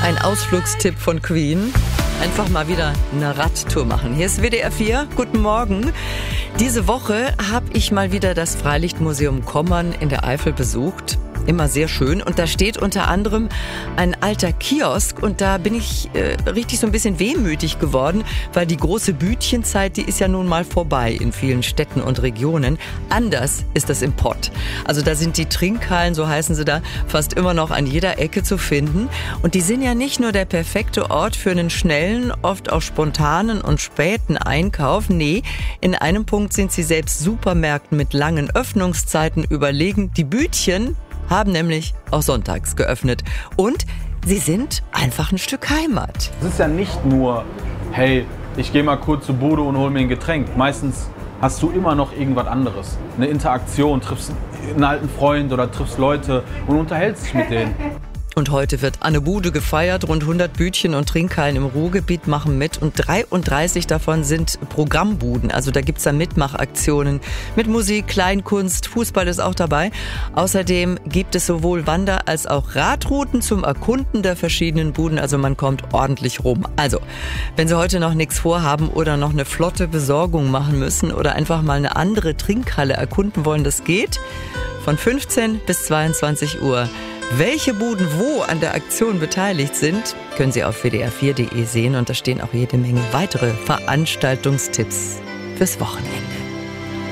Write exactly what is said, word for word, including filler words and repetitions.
Ein Ausflugstipp von Queen. Einfach mal wieder eine Radtour machen. Hier ist W D R vier. Guten Morgen. Diese Woche habe ich mal wieder das Freilichtmuseum Kommern in der Eifel besucht. Immer sehr schön. Und da steht unter anderem ein alter Kiosk. Und da bin ich äh, richtig so ein bisschen wehmütig geworden, weil die große Bütchenzeit, die ist ja nun mal vorbei in vielen Städten und Regionen. Anders ist das im Pott. Also da sind die Trinkhallen, so heißen sie da, fast immer noch an jeder Ecke zu finden. Und die sind ja nicht nur der perfekte Ort für einen schnellen, oft auch spontanen und späten Einkauf. Nee, in einem Punkt sind sie selbst Supermärkten mit langen Öffnungszeiten überlegen. Die Bütchen haben nämlich auch sonntags geöffnet. Und sie sind einfach ein Stück Heimat. Es ist ja nicht nur, hey, ich gehe mal kurz zur Bude und hole mir ein Getränk. Meistens hast du immer noch irgendwas anderes. Eine Interaktion, triffst einen alten Freund oder triffst Leute und unterhältst dich mit denen. Und heute wird Anne Bude gefeiert. Rund hundert Bütchen und Trinkhallen im Ruhrgebiet machen mit. Und dreiunddreißig davon sind Programmbuden. Also da gibt's dann Mitmachaktionen mit Musik, Kleinkunst, Fußball ist auch dabei. Außerdem gibt es sowohl Wander- als auch Radrouten zum Erkunden der verschiedenen Buden. Also man kommt ordentlich rum. Also, wenn Sie heute noch nichts vorhaben oder noch eine flotte Besorgung machen müssen oder einfach mal eine andere Trinkhalle erkunden wollen, das geht. Von fünfzehn bis zweiundzwanzig Uhr. Welche Buden wo an der Aktion beteiligt sind, können Sie auf w d r vier punkt d e sehen und da stehen auch jede Menge weitere Veranstaltungstipps fürs Wochenende.